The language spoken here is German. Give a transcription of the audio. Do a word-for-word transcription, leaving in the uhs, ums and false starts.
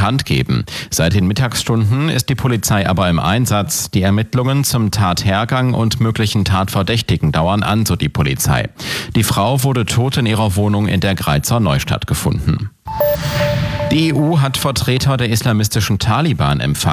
bekannt geben. Seit den Mittagsstunden ist die Polizei aber im Einsatz. Die Ermittlungen zum Tathergang und möglichen Tatverdächtigen dauern an, so die Polizei. Die Frau wurde tot in ihrer Wohnung in der Greizer Neustadt gefunden. Die E U hat Vertreter der islamistischen Taliban empfangen.